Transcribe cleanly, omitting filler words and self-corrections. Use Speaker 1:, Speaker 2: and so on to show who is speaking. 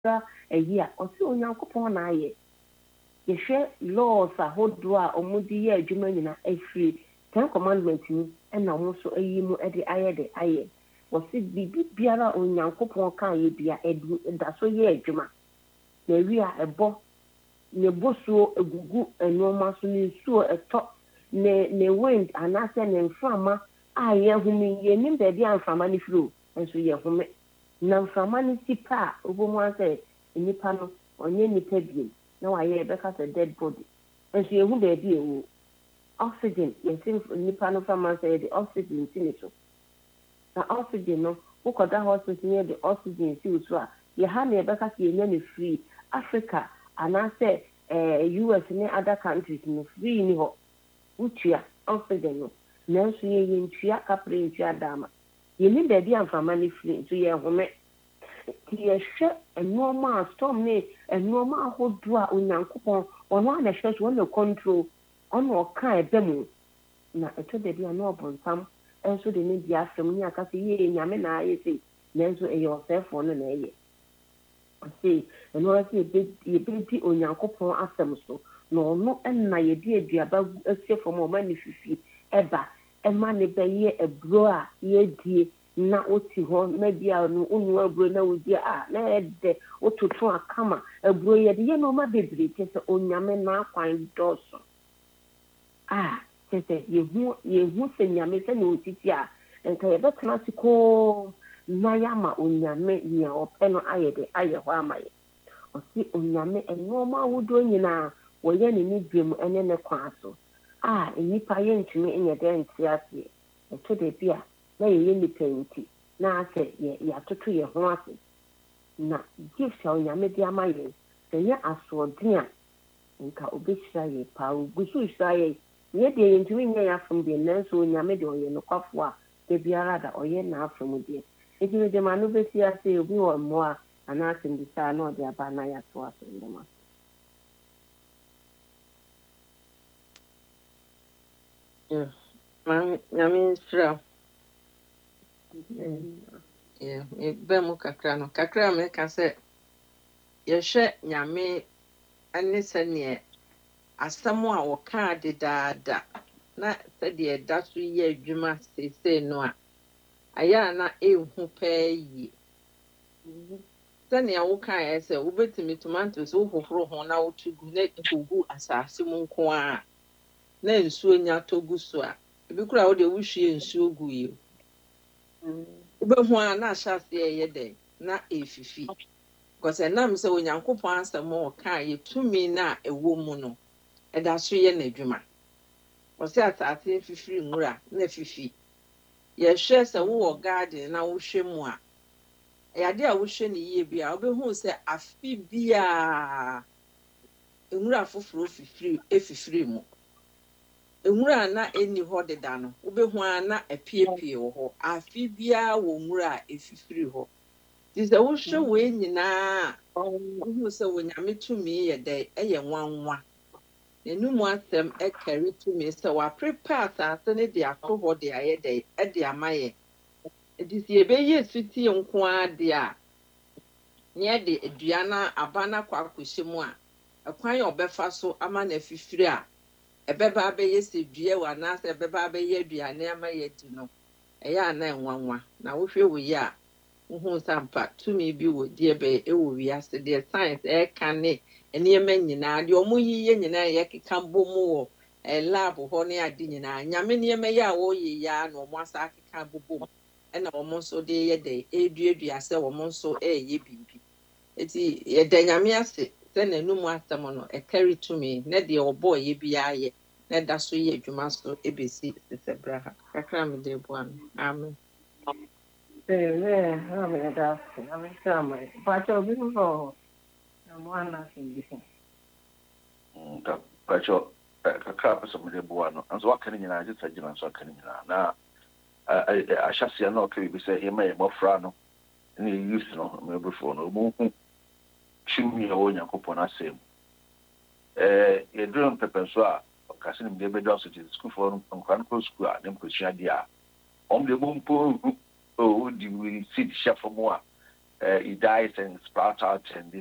Speaker 1: a year or so Yankopon aye. You share laws a hodua or moody year Jumana a free 10 commandments and also a yimu at the aye. Was it be biara on Yankopon can ye be a edu that's so ye Juma. We are a bo ne boso a gugu and no mason so a top ne wind and I send in frama. I hear whom ye name the dear from money flu and so ye from it. Now from money sipa over one say in the panel on any pebble. Now I hear because a dead body. And so who there be oxygen, you think Nipano farmer say the oxygen in it. The oxygen, no, who could that hospital near the oxygen in Sutra? You have me because you free Africa, and I say, US and other countries in free in ho, which you oxygen, no, so you in Chia Capri in Chia Dama. You need the idea from money free to your home. You share a normal storm, a normal hold draw on your coupon, on one a church when you control on or kind demo. Now, I told you are no upon some. And so they need the afternoon, I can see Yamina, I say, Nenzo a yourself on an air. I say, and all I say, the ability on your coupon after so. No, and my idea about a safe for more money ever. A money by year a broa, ye dear, not what you want, maybe I'll know only bro now with your led what to try a camera, a bro, you know, my baby, just on Yamina find Dawson. You who send your message no titia and kay be classical nayama onyame nia openo ayede ayehwa amaye o si onyame enoma wodo nyina wo ye ne nidwem ene ne kwa so enipa ye ntumi enye de ntiase e to de bia na ye ni penti na ase ye atoto ye ho ase na gift onyame de amaye se ye asodin a nka obeshira ye pa ogusu shira ye ye de ntumi nya from the nanso nyame de oye no kwafo a de biara da oye na afom de enti de manu besi ase obi wo mo a ana asen di sa na de aba na ya to aso ndema
Speaker 2: man nyame sra be mu kakra me ka se ye hwe nyame ani se ne asɛm a wɔka dedaada na sɛdeɛ da so yɛ adwuma sesei no a ayɛ na ehu pɛɛ yi sɛnea wokaeɛ sɛ wobɛtumi tomatoes wohohoro ho na wotugu na ɛkɔgu asase mu nko a na nsuo nya tɔgu so a ebi kora wode wohwie nsuo gu yi wobɛhu a na ahyɛ aseɛ ɛyɛ dɛn na ɛfifi kɔsɛ nam sɛ onyankopɔn asɛm a ɔkaeɛ tumi na ɛwɔ mu no ɛda so yɛ n'adwuma ɔsɛ asase fifiri nwura na fifi yɛhwɛ sɛ wowɔ garden na wohwɛ mu a ɛyade a wohwɛ ne yie bi a wobɛhu sɛ afi bia nwura foforo fifiri mu nwura na ɛni hɔ deda no wobɛhu a na apiepie wɔ hɔ afi bia wɔ nwura a ɛfifiri hɔ nti sɛ wohwɛ wei nyinaa wohu sɛ wonyame tumi yɛ dɛ ɛyɛ nwanwa Enumu asɛm ɛkari tumi sɛ waprepare asase ne de ato hɔ de ayɛ dɛ ɛde ama yɛ. Ɛdi si ebɛyɛ sutie nko ara de a ne yɛde adua na aba na kɔ akɔhyɛ mu a ɛkwan a ɔbɛfa so ama na afifiri a ɛbɛba abɛyɛ sɛ dua wɔ anaasɛ ɛbɛba abɛyɛ aduane ama yɛ di no ɛyɛ ana nwanwa na wohwɛ wɔ yi a wohu sampa tumi bi wɔ deɛ bɛyɛ ɛwɔ wiase deɛ science ɛka ne nneɛma nyinaa deɛ ɔmo yiye nyinaa yɛkeka bɔ mu wɔ lab hɔ ne ade nyinaa nyame nneɛma yi a wɔyɛ ya na ɔmo asa akeka bobɔ mu ɛna ɔmo nso de yɛ dɛ eduadua sɛ ɔmo nso ɛyɛ biribi eti yɛda nyame ase sɛ n'anum asɛm no ɛkari tumi na deɛ ɔbɔ yɛ biara yɛ na da so yɛ adwuma so ebesi sisɛ bra ha kakra me de boa no amen
Speaker 1: amen da amen amen but obi no Mwana sindika.
Speaker 3: Pacho kakra pesa mde buano. Anzo wakani nyina jita jina anzo wakani nyina. Na ashasi ya no kiri bise hema ya mofra no. Ni youth no mebufo no. Muhu chumi ya wonya kupo na semu. Yedro mpepenso a kasi ni mdebe down city school for mkwanko school a nemko shadi a. Omde mumpo o di we sit shafo mo a. it dies and sprouts out and